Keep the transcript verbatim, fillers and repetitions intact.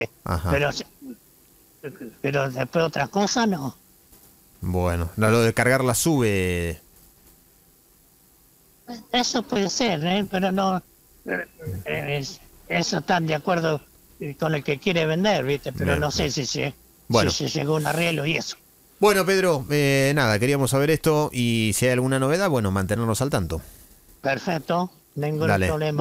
Ajá. Pero, pero después otra cosa no. Bueno, no, lo de cargar la sube. Eso puede ser, ¿eh? Pero no. eh, es- eso están de acuerdo eh, con el que quiere vender, ¿viste? Pero Bien, no sé bien. si se, si Bueno. se llegó a un arreglo y eso. Bueno, Pedro, eh, nada, queríamos saber esto y si hay alguna novedad, bueno, mantenernos al tanto. Perfecto, ningún Dale. problema.